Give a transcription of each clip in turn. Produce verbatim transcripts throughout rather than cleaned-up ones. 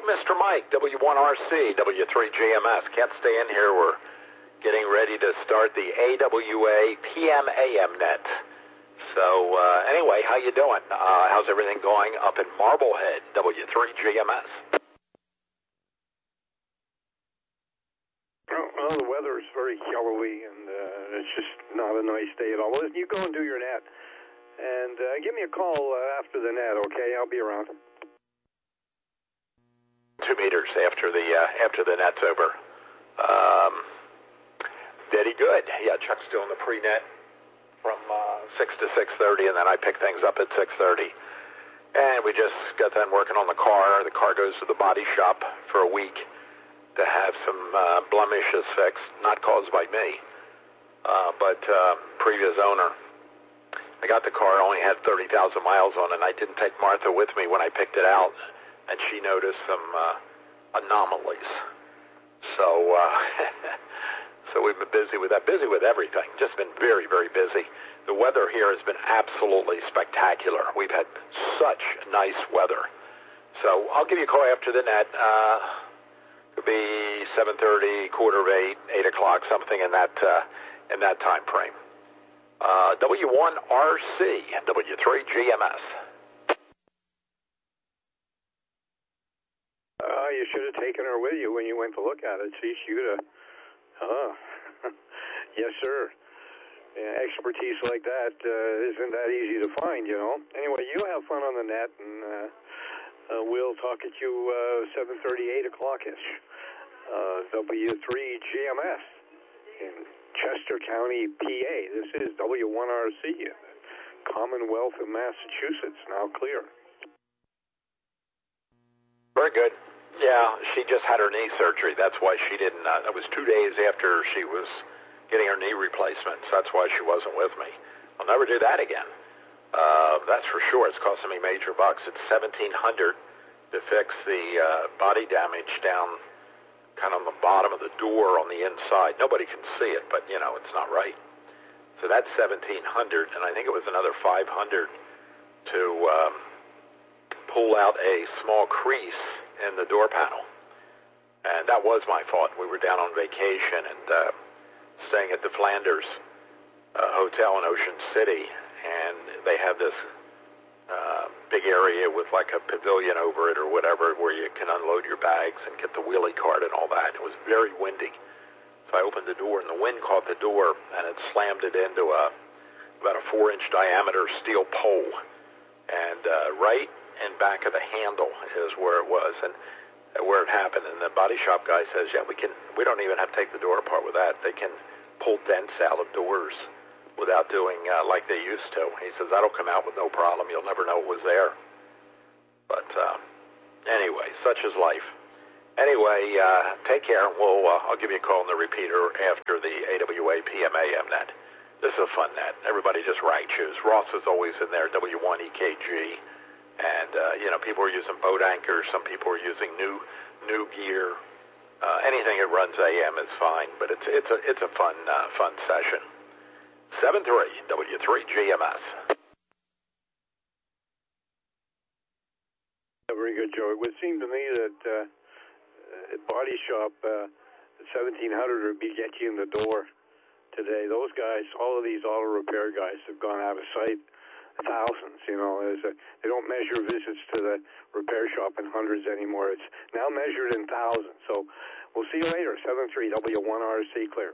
Mister Mike, W one R C, W three G M S. Can't stay in here. We're getting ready to start the A W A P M A M net. So, uh, anyway, how you doing? Uh, how's everything going up in Marblehead, W three G M S? Oh, well, the weather is very yellowy, and uh, it's just not a nice day at all. Well, you go and do your net, and uh, give me a call uh, after the net, okay? I'll be around. Two meters after the uh, after the net's over. Um, very good. Yeah, Chuck's doing the pre-net from uh, six to six thirty, and then I pick things up at six thirty. And we just got done working on the car. The car goes to the body shop for a week to have some uh, blemishes fixed, not caused by me, uh, but uh, previous owner. I got the car, only had thirty thousand miles on it, and I didn't take Martha with me when I picked it out, and she noticed some uh, anomalies. So, uh, so we've been busy with that, busy with everything, just been very, very busy. The weather here has been absolutely spectacular. We've had such nice weather. So I'll give you a call after the net. Uh, Could be seven thirty, quarter of eight, eight o'clock, something in that uh, in that time frame. Uh, W one R C, W three G M S. Uh, you should have taken her with you when you went to look at it. See, she would have. Oh, yes, sir. Yeah, expertise like that uh, isn't that easy to find, you know. Anyway, you have fun on the net, and uh, uh, we'll talk at you uh, seven thirty, eight o'clock-ish. Uh, W three G M S in Chester County, P A. This is W one R C, Commonwealth of Massachusetts, now clear. Very good. Yeah, she just had her knee surgery. That's why she didn't, uh, it was two days after she was getting her knee replacement, so that's why she wasn't with me. I'll never do that again. Uh, that's for sure. It's costing me major bucks. It's seventeen hundred dollars to fix the uh, body damage down kind of on the bottom of the door on the inside. Nobody can see it, but, you know, it's not right. So that's seventeen hundred dollars, and I think it was another five hundred dollars to um, pull out a small crease in the door panel. And that was my fault. We were down on vacation and uh, staying at the Flanders uh, Hotel in Ocean City, and they have this Uh, big area with like a pavilion over it or whatever where you can unload your bags and get the wheelie cart and all that. It was very windy. So I opened the door and the wind caught the door and it slammed it into a about a four inch diameter steel pole. And uh, right in back of the handle is where it was and uh, where it happened. And the body shop guy says, yeah, we can, we don't even have to take the door apart with that. They can pull dents out of doors without doing uh, like they used to. He says, that'll come out with no problem. You'll never know it was there. But uh, anyway, such is life. Anyway, uh, take care. We'll, uh, I'll give you a call on the repeater after the A W A P M A M net. This is a fun net. Everybody just righteous. Ross is always in there, W one E K G. And, uh, you know, people are using boat anchors. Some people are using new new gear. Uh, anything that runs A M is fine, but it's it's a, it's a fun, uh, fun session. seven three, W three G M S. Very good, Joe. It would seem to me that uh, body shop uh, seventeen hundred would be get you in the door today. Those guys, all of these auto repair guys have gone out of sight. Thousands, you know. A, they don't measure visits to the repair shop in hundreds anymore. It's now measured in thousands. So we'll see you later. seven three, W one R C, clear.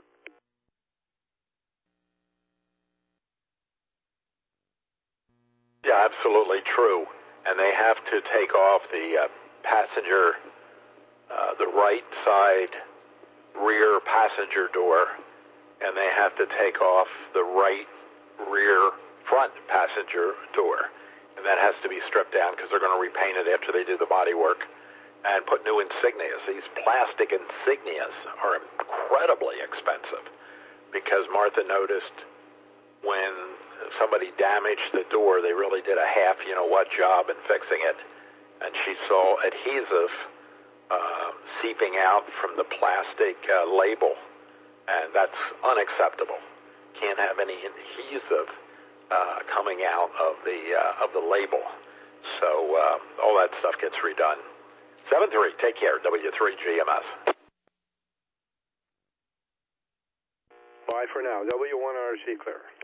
Yeah, absolutely true. And they have to take off the uh, passenger, uh, the right side rear passenger door, and they have to take off the right rear front passenger door. And that has to be stripped down because they're going to repaint it after they do the body work and put new insignias. These plastic insignias are incredibly expensive because Martha noticed when somebody damaged the door, they really did a half, you know what, job in fixing it. And she saw adhesive uh, seeping out from the plastic uh, label, and that's unacceptable. Can't have any adhesive uh, coming out of the uh, of the label. So uh, all that stuff gets redone. seven three. Take care. W three G M S. Bye for now. W one R C clear.